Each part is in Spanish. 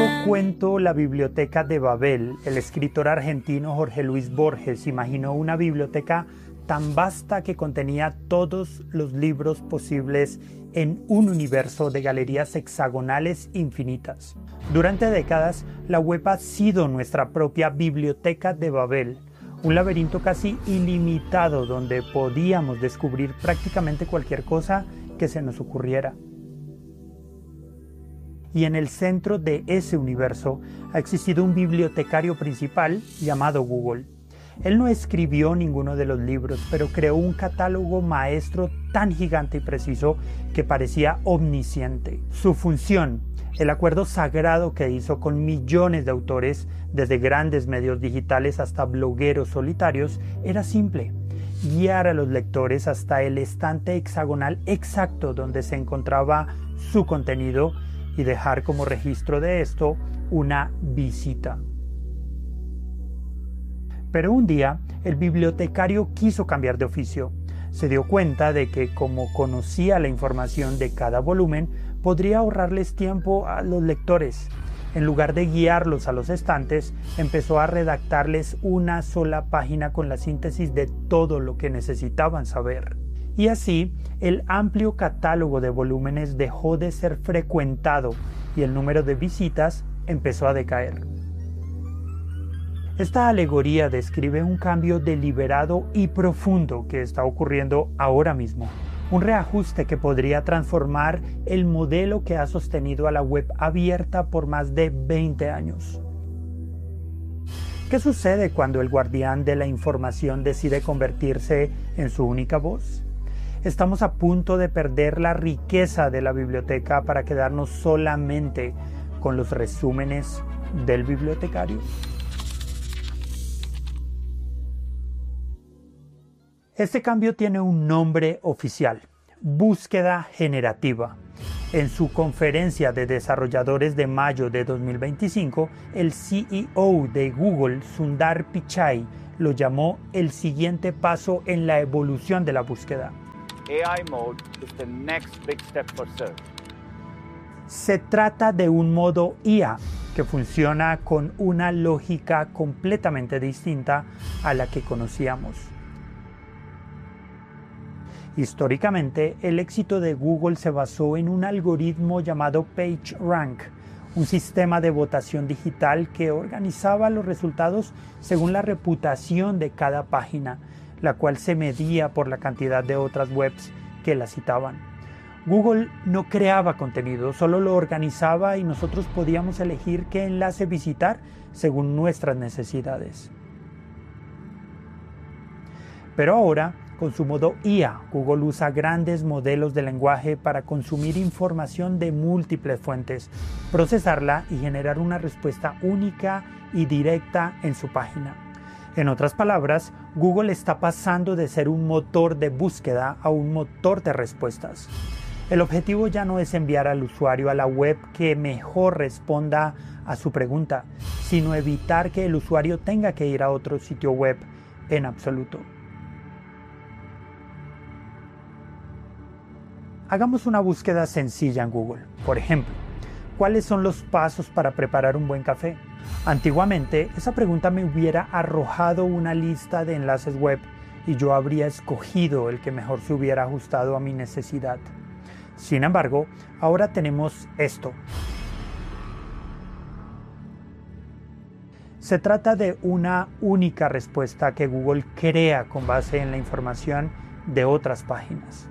cuento La biblioteca de Babel, el escritor argentino Jorge Luis Borges imaginó una biblioteca tan vasta que contenía todos los libros posibles en un universo de galerías hexagonales infinitas. Durante décadas, la web ha sido nuestra propia biblioteca de Babel, un laberinto casi ilimitado donde podíamos descubrir prácticamente cualquier cosa que se nos ocurriera. Y en el centro de ese universo ha existido un bibliotecario principal llamado Google. Él no escribió ninguno de los libros, pero creó un catálogo maestro tan gigante y preciso que parecía omnisciente. Su función, el acuerdo sagrado que hizo con millones de autores, desde grandes medios digitales hasta blogueros solitarios, era simple: guiar a los lectores hasta el estante hexagonal exacto donde se encontraba su contenido y dejar como registro de esto una visita. Pero un día, el bibliotecario quiso cambiar de oficio. Se dio cuenta de que, como conocía la información de cada volumen, podría ahorrarles tiempo a los lectores. En lugar de guiarlos a los estantes, empezó a redactarles una sola página con la síntesis de todo lo que necesitaban saber. Y así, el amplio catálogo de volúmenes dejó de ser frecuentado y el número de visitas empezó a decaer. Esta alegoría describe un cambio deliberado y profundo que está ocurriendo ahora mismo, un reajuste que podría transformar el modelo que ha sostenido a la web abierta por más de 20 años. ¿Qué sucede cuando el guardián de la información decide convertirse en su única voz? ¿Estamos a punto de perder la riqueza de la biblioteca para quedarnos solamente con los resúmenes del bibliotecario? Este cambio tiene un nombre oficial: búsqueda generativa. En su conferencia de desarrolladores de mayo de 2025, el CEO de Google, Sundar Pichai, lo llamó el siguiente paso en la evolución de la búsqueda. AI mode is the next big step for search. Se trata de un modo IA que funciona con una lógica completamente distinta a la que conocíamos. Históricamente, el éxito de Google se basó en un algoritmo llamado PageRank, un sistema de votación digital que organizaba los resultados según la reputación de cada página, la cual se medía por la cantidad de otras webs que la citaban. Google no creaba contenido, solo lo organizaba y nosotros podíamos elegir qué enlace visitar según nuestras necesidades. Pero ahora, con su modo IA, Google usa grandes modelos de lenguaje para consumir información de múltiples fuentes, procesarla y generar una respuesta única y directa en su página. En otras palabras, Google está pasando de ser un motor de búsqueda a un motor de respuestas. El objetivo ya no es enviar al usuario a la web que mejor responda a su pregunta, sino evitar que el usuario tenga que ir a otro sitio web en absoluto. Hagamos una búsqueda sencilla en Google. Por ejemplo, ¿cuáles son los pasos para preparar un buen café? Antiguamente, esa pregunta me hubiera arrojado una lista de enlaces web y yo habría escogido el que mejor se hubiera ajustado a mi necesidad. Sin embargo, ahora tenemos esto. Se trata de una única respuesta que Google crea con base en la información de otras páginas.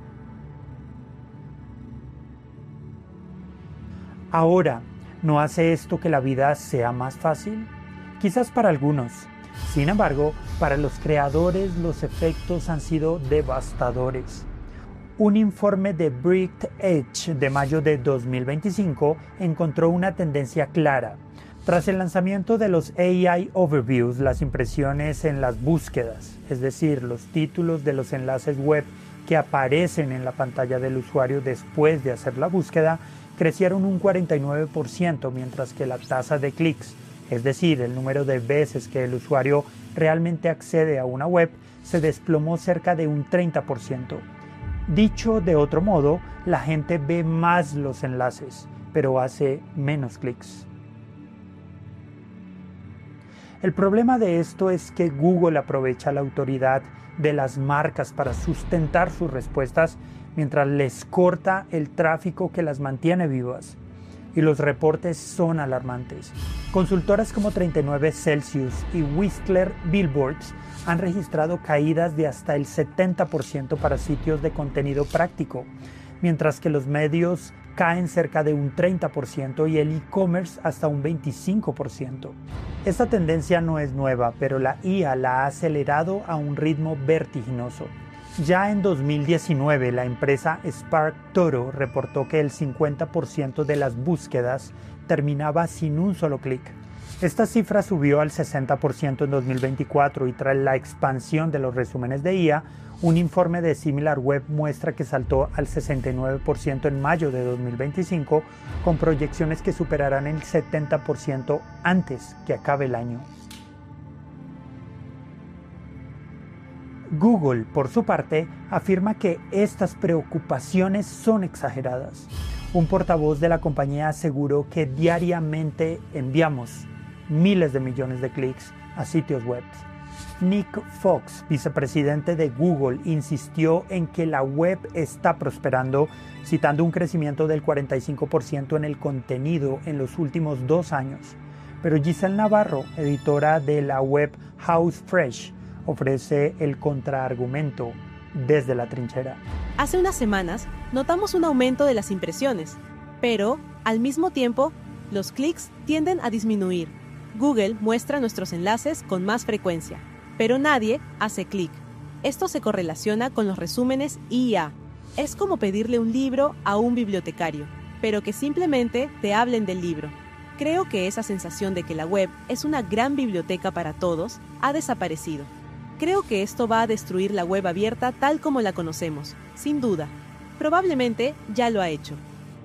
Ahora, ¿no hace esto que la vida sea más fácil? Quizás para algunos. Sin embargo, para los creadores los efectos han sido devastadores. Un informe de Bricked Edge de mayo de 2025 encontró una tendencia clara. Tras el lanzamiento de los AI Overviews, las impresiones en las búsquedas, es decir, los títulos de los enlaces web que aparecen en la pantalla del usuario después de hacer la búsqueda, crecieron un 49%, mientras que la tasa de clics, es decir, el número de veces que el usuario realmente accede a una web, se desplomó cerca de un 30%. Dicho de otro modo, la gente ve más los enlaces, pero hace menos clics. El problema de esto es que Google aprovecha la autoridad de las marcas para sustentar sus respuestas mientras les corta el tráfico que las mantiene vivas. Y los reportes son alarmantes. Consultoras como 39 Celsius y Whistler Billboards han registrado caídas de hasta el 70% para sitios de contenido práctico, mientras que los medios caen cerca de un 30% y el e-commerce hasta un 25%. Esta tendencia no es nueva, pero la IA la ha acelerado a un ritmo vertiginoso. Ya en 2019, la empresa SparkToro reportó que el 50% de las búsquedas terminaba sin un solo clic. Esta cifra subió al 60% en 2024 y tras la expansión de los resúmenes de IA, un informe de SimilarWeb muestra que saltó al 69% en mayo de 2025, con proyecciones que superarán el 70% antes que acabe el año. Google, por su parte, afirma que estas preocupaciones son exageradas. Un portavoz de la compañía aseguró que diariamente enviamos miles de millones de clics a sitios web. Nick Fox, vicepresidente de Google, insistió en que la web está prosperando, citando un crecimiento del 45% en el contenido en los últimos 2 años. Pero Giselle Navarro, editora de la web House Fresh, ofrece el contraargumento desde la trinchera. Hace unas semanas notamos un aumento de las impresiones, pero al mismo tiempo los clics tienden a disminuir. Google muestra nuestros enlaces con más frecuencia, pero nadie hace clic. Esto se correlaciona con los resúmenes IA. Es como pedirle un libro a un bibliotecario, pero que simplemente te hablen del libro. Creo que esa sensación de que la web es una gran biblioteca para todos ha desaparecido. Creo que esto va a destruir la web abierta tal como la conocemos, sin duda. Probablemente ya lo ha hecho.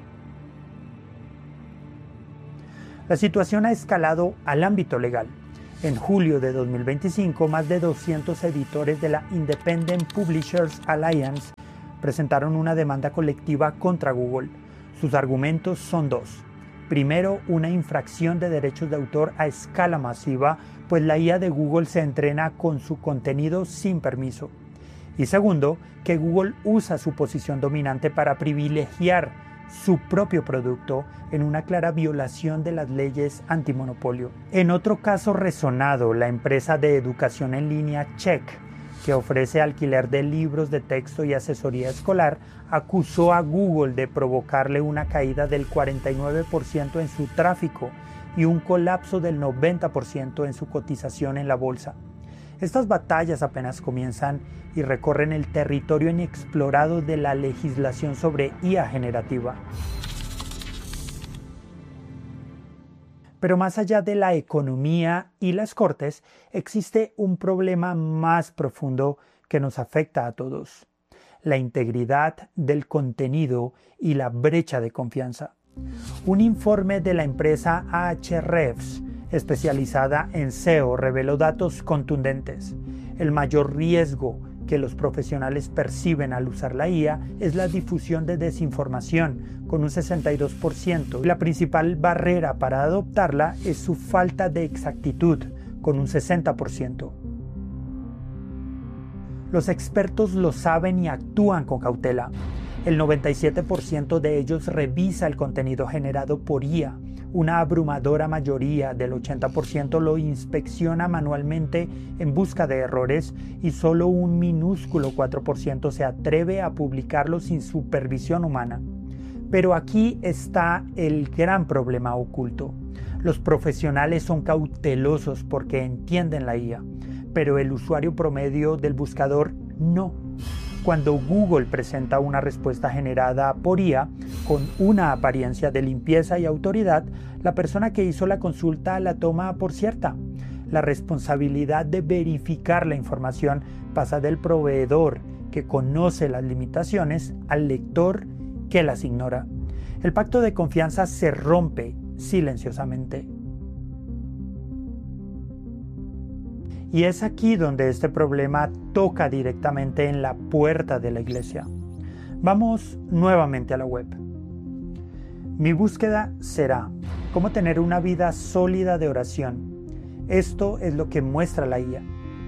La situación ha escalado al ámbito legal. En julio de 2025, más de 200 editores de la Independent Publishers Alliance presentaron una demanda colectiva contra Google. Sus argumentos son 2. Primero, una infracción de derechos de autor a escala masiva, pues la IA de Google se entrena con su contenido sin permiso. Y segundo, que Google usa su posición dominante para privilegiar su propio producto en una clara violación de las leyes antimonopolio. En otro caso resonado, la empresa de educación en línea Check, que ofrece alquiler de libros de texto y asesoría escolar, acusó a Google de provocarle una caída del 49% en su tráfico y un colapso del 90% en su cotización en la bolsa. Estas batallas apenas comienzan y recorren el territorio inexplorado de la legislación sobre IA generativa. Pero más allá de la economía y las cortes, existe un problema más profundo que nos afecta a todos: la integridad del contenido y la brecha de confianza. Un informe de la empresa Ahrefs, especializada en SEO, reveló datos contundentes. El mayor riesgo que los profesionales perciben al usar la IA es la difusión de desinformación, con un 62%. La principal barrera para adoptarla es su falta de exactitud, con un 60%. Los expertos lo saben y actúan con cautela. El 97% de ellos revisa el contenido generado por IA. Una abrumadora mayoría del 80% lo inspecciona manualmente en busca de errores y solo un minúsculo 4% se atreve a publicarlo sin supervisión humana. Pero aquí está el gran problema oculto. Los profesionales son cautelosos porque entienden la IA, pero el usuario promedio del buscador no. Cuando Google presenta una respuesta generada por IA con una apariencia de limpieza y autoridad, la persona que hizo la consulta la toma por cierta. La responsabilidad de verificar la información pasa del proveedor, que conoce las limitaciones, al lector, que las ignora. El pacto de confianza se rompe silenciosamente. Y es aquí donde este problema toca directamente en la puerta de la iglesia. Vamos nuevamente a la web. Mi búsqueda será: ¿cómo tener una vida sólida de oración? Esto es lo que muestra la IA.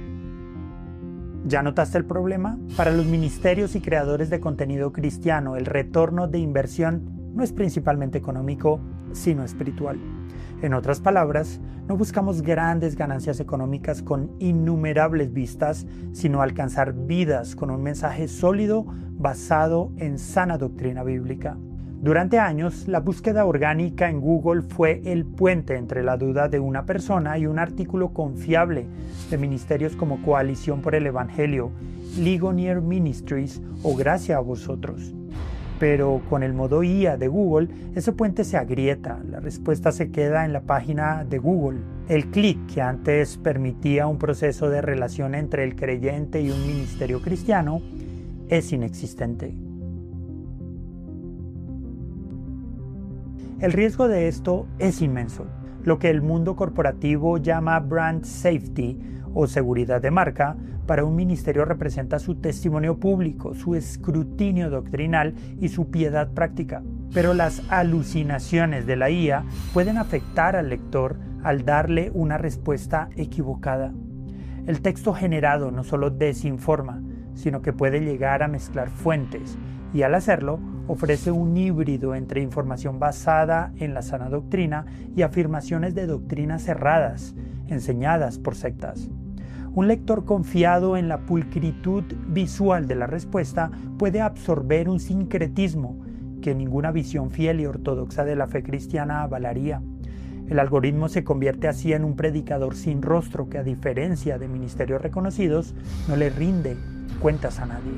¿Ya notaste el problema? Para los ministerios y creadores de contenido cristiano, el retorno de inversión no es principalmente económico, sino espiritual. En otras palabras, no buscamos grandes ganancias económicas con innumerables vistas, sino alcanzar vidas con un mensaje sólido basado en sana doctrina bíblica. Durante años, la búsqueda orgánica en Google fue el puente entre la duda de una persona y un artículo confiable de ministerios como Coalición por el Evangelio, Ligonier Ministries o Gracia a Vosotros. Pero con el modo IA de Google, ese puente se agrieta, la respuesta se queda en la página de Google. El clic que antes permitía un proceso de relación entre el creyente y un ministerio cristiano es inexistente. El riesgo de esto es inmenso. Lo que el mundo corporativo llama brand safety o seguridad de marca, para un ministerio representa su testimonio público, su escrutinio doctrinal y su piedad práctica. Pero las alucinaciones de la IA pueden afectar al lector al darle una respuesta equivocada. El texto generado no solo desinforma, sino que puede llegar a mezclar fuentes y al hacerlo ofrece un híbrido entre información basada en la sana doctrina y afirmaciones de doctrinas cerradas, enseñadas por sectas. Un lector confiado en la pulcritud visual de la respuesta puede absorber un sincretismo que ninguna visión fiel y ortodoxa de la fe cristiana avalaría. El algoritmo se convierte así en un predicador sin rostro que, a diferencia de ministerios reconocidos, no le rinde cuentas a nadie.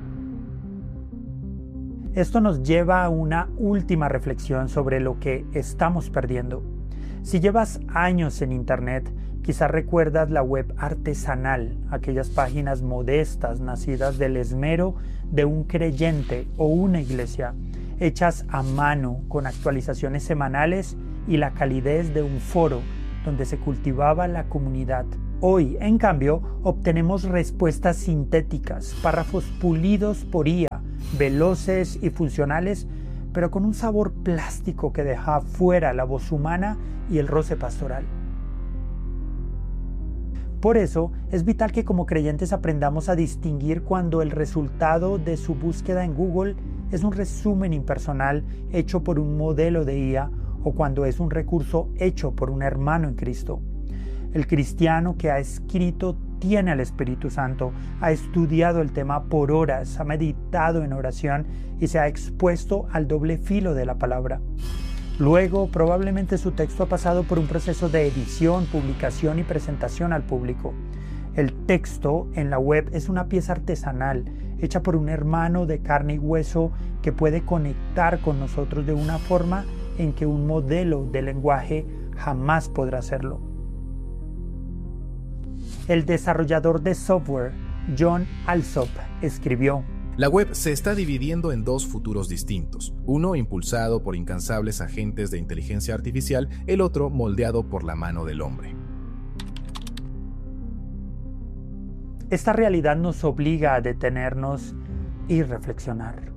Esto nos lleva a una última reflexión sobre lo que estamos perdiendo. Si llevas años en Internet, quizás recuerdas la web artesanal, aquellas páginas modestas nacidas del esmero de un creyente o una iglesia, hechas a mano con actualizaciones semanales y la calidez de un foro donde se cultivaba la comunidad. Hoy, en cambio, obtenemos respuestas sintéticas, párrafos pulidos por IA, veloces y funcionales, pero con un sabor plástico que deja fuera la voz humana y el roce pastoral. Por eso, es vital que como creyentes aprendamos a distinguir cuando el resultado de su búsqueda en Google es un resumen impersonal hecho por un modelo de IA o cuando es un recurso hecho por un hermano en Cristo. El cristiano que ha escrito tiene al Espíritu Santo, ha estudiado el tema por horas, ha meditado en oración y se ha expuesto al doble filo de la palabra. Luego, probablemente su texto ha pasado por un proceso de edición, publicación y presentación al público. El texto en la web es una pieza artesanal, hecha por un hermano de carne y hueso que puede conectar con nosotros de una forma en que un modelo de lenguaje jamás podrá hacerlo. El desarrollador de software, Jon Alsop, escribió: la web se está dividiendo en dos futuros distintos, uno impulsado por incansables agentes de inteligencia artificial, el otro moldeado por la mano del hombre. Esta realidad nos obliga a detenernos y reflexionar.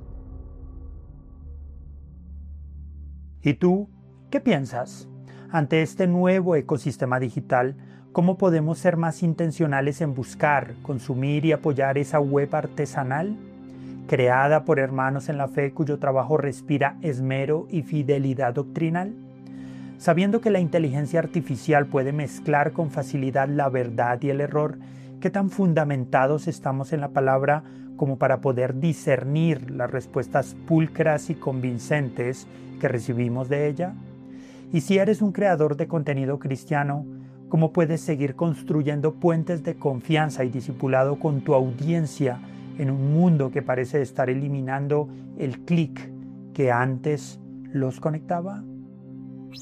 ¿Y tú qué piensas? Ante este nuevo ecosistema digital, ¿cómo podemos ser más intencionales en buscar, consumir y apoyar esa web artesanal, creada por hermanos en la fe cuyo trabajo respira esmero y fidelidad doctrinal? Sabiendo que la inteligencia artificial puede mezclar con facilidad la verdad y el error, ¿qué tan fundamentados estamos en la palabra como para poder discernir las respuestas pulcras y convincentes que recibimos de ella? Y si eres un creador de contenido cristiano, ¿cómo puedes seguir construyendo puentes de confianza y discipulado con tu audiencia en un mundo que parece estar eliminando el clic que antes los conectaba?